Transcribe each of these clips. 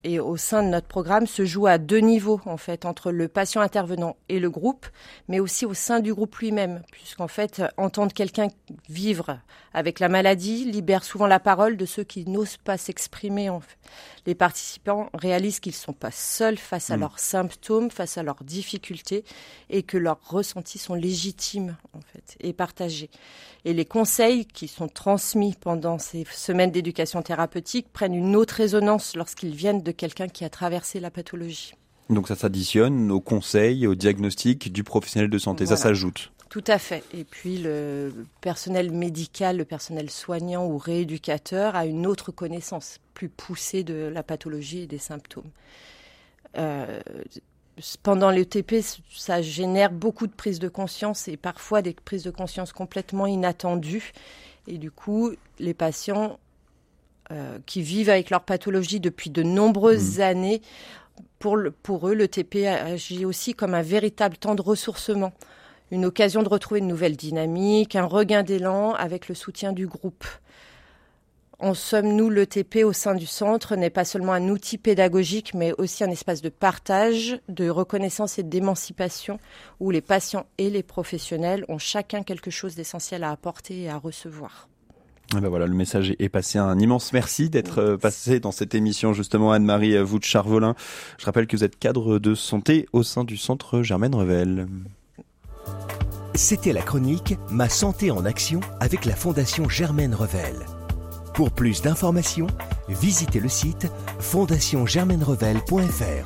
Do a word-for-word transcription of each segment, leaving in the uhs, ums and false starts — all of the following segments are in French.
et au sein de notre programme se joue à deux niveaux, en fait, entre le patient intervenant et le groupe, mais aussi au sein du groupe lui-même, puisqu'en fait, entendre quelqu'un vivre avec la maladie libère souvent la parole de ceux qui n'osent pas s'exprimer. En fait. Les participants réalisent qu'ils ne sont pas seuls face à mmh. leurs symptômes, face à leurs difficultés, et que leurs ressentis sont légitimes, en fait, et partagés. Et les conseils qui sont transmis pendant ces semaines d'éducation thérapeutique prennent une autre résonance lorsqu'ils viennent de quelqu'un qui a traversé la pathologie. Donc ça s'additionne aux conseils, au diagnostic du professionnel de santé, voilà. Ça s'ajoute. Tout à fait. Et puis le personnel médical, le personnel soignant ou rééducateur a une autre connaissance plus poussée de la pathologie et des symptômes. Euh, pendant l'E T P, ça génère beaucoup de prises de conscience et parfois des prises de conscience complètement inattendues. Et du coup, les patients euh, qui vivent avec leur pathologie depuis de nombreuses mmh. années, pour, le, pour eux, l'E T P agit aussi comme un véritable temps de ressourcement. Une occasion de retrouver une nouvelle dynamique, un regain d'élan avec le soutien du groupe. En somme, nous, l'E T P au sein du centre n'est pas seulement un outil pédagogique, mais aussi un espace de partage, de reconnaissance et d'émancipation, où les patients et les professionnels ont chacun quelque chose d'essentiel à apporter et à recevoir. Et ben voilà, le message est passé. Un immense merci d'être passé dans cette émission, justement, Anne-Marie Voude-Charvolin. Je rappelle que vous êtes cadre de santé au sein du centre Germaine Revel. C'était la chronique « Ma santé en action » avec la Fondation Germaine Revel. Pour plus d'informations, visitez le site fondation germaine revel point f r.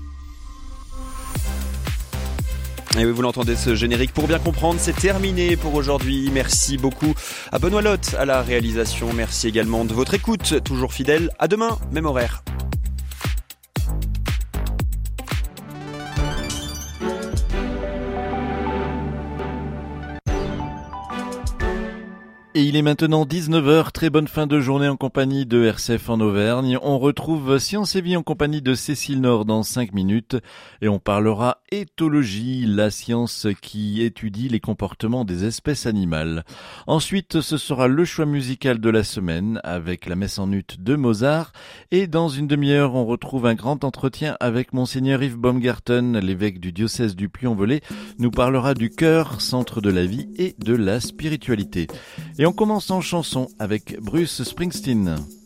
Et oui, vous l'entendez, ce générique. Pour bien comprendre, c'est terminé pour aujourd'hui. Merci beaucoup à Benoît Lotte à la réalisation. Merci également de votre écoute, toujours fidèle. À demain, même horaire. Et il est maintenant dix-neuf heures, très bonne fin de journée en compagnie de R C F en Auvergne. On retrouve Science et Vie en compagnie de Cécile Nord dans cinq minutes et on parlera éthologie, la science qui étudie les comportements des espèces animales. Ensuite, ce sera le choix musical de la semaine avec la messe en ut de Mozart et dans une demi-heure, on retrouve un grand entretien avec Monseigneur Yves Baumgarten, l'évêque du diocèse du Puy-en-Velay, nous parlera du cœur, centre de la vie et de la spiritualité. Et on commence en chanson avec Bruce Springsteen.